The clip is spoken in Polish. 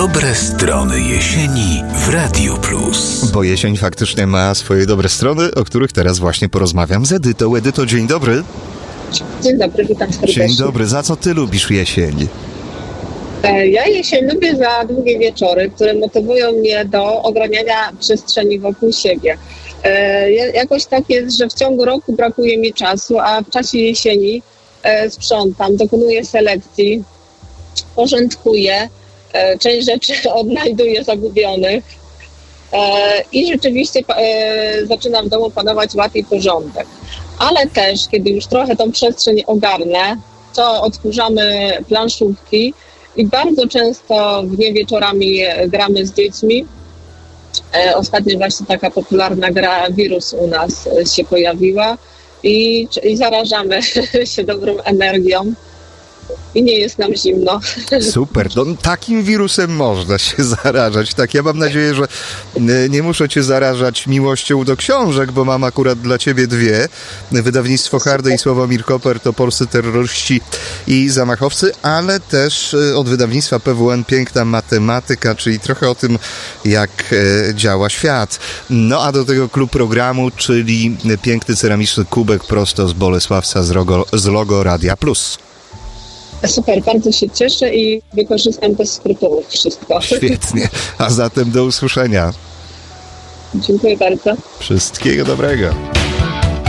Dobre strony jesieni w Radiu Plus. Bo jesień faktycznie ma swoje dobre strony, o których teraz właśnie porozmawiam z Edytą. Edyto, dzień dobry. Dzień dobry, witam serdecznie. Dzień dobry. Za co ty lubisz jesień? Ja jesień lubię za długie wieczory, które motywują mnie do ograniania przestrzeni wokół siebie. Jakoś tak jest, że w ciągu roku brakuje mi czasu, a w czasie jesieni sprzątam, dokonuję selekcji, porządkuję, część rzeczy odnajduję zagubionych i rzeczywiście zaczyna w domu panować ład i porządek. Ale też, kiedy już trochę tą przestrzeń ogarnę, to odkurzamy planszówki i bardzo często w dnie wieczorami gramy z dziećmi. Ostatnio właśnie taka popularna gra Wirus u nas się pojawiła i zarażamy się dobrą energią i nie jest nam zimno. Super, no, takim wirusem można się zarażać. Tak, ja mam nadzieję, że nie muszę cię zarażać miłością do książek, bo mam akurat dla ciebie dwie. Wydawnictwo Hardy i Sławomir Koper to polscy terroryści i zamachowcy, ale też od wydawnictwa PWN Piękna Matematyka, czyli trochę o tym, jak działa świat. No a do tego klub programu, czyli piękny ceramiczny kubek prosto z Bolesławca z logo Radia Plus. Super, bardzo się cieszę i wykorzystam bez skrupułów wszystko. Świetnie, a zatem do usłyszenia. Dziękuję bardzo. Wszystkiego dobrego.